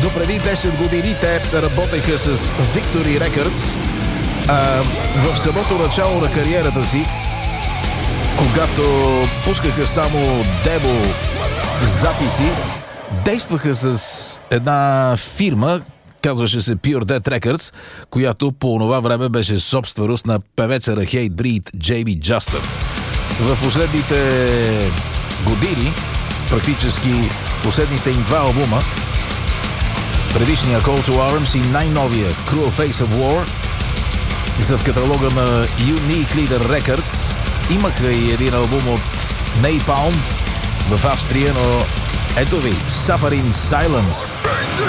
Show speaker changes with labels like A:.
A: но преди 10 години те работеха с Victory Records. В самото начало на кариерата си, когато пускаха само демо записи, действаха с една фирма, казваше се Pure Dead Records, която по онова време беше собственост на певеца на Hate Breed Джейми Джастън. В последните години, практически последните им два албума, предишния Call to Arms и най-новия Cruel Face of War, са в каталога на Unique Leader Records. Имаха и един албум от Napalm в Австрия, но ето ви Suffering Silence.